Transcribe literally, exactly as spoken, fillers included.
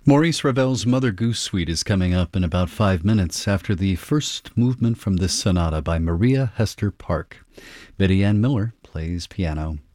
Maurice Ravel's Mother Goose Suite is coming up in about five minutes after the first movement from this sonata by Maria Hester Park. Betty Ann Miller plays piano.